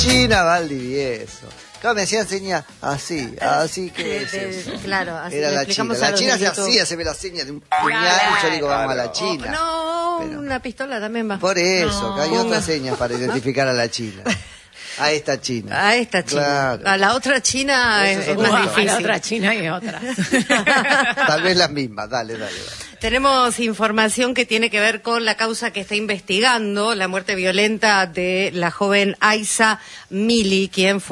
China Valdivieso. Claro, me hacían señas así que es eso. Claro, así era le la explicamos China. a La los China de se YouTube. hacía, se ve la seña de un puñal y yo digo, vamos a la China. No, Pero una pistola también va. por eso, que hay Ponga. otras señas para identificar a la China. A esta China. A esta China. Claro. A la otra China Eso es es más otra. difícil. La otra China y otra. Tal vez las mismas, dale. Tenemos información que tiene que ver con la causa que está investigando la muerte violenta de la joven Aisa Mili, quien fue